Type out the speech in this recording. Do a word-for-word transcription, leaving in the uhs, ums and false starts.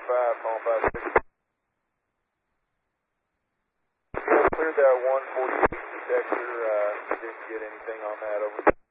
five, Palm five six. Cleared that one forty-eight detector. Uh, didn't get anything on that. Over.